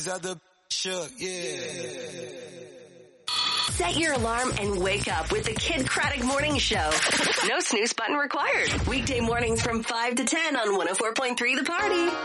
Other shook, yeah. Set your alarm and wake up with the Kid Craddock Morning Show. No snooze button required. Weekday mornings from 5 to 10 on 104.3 The Party.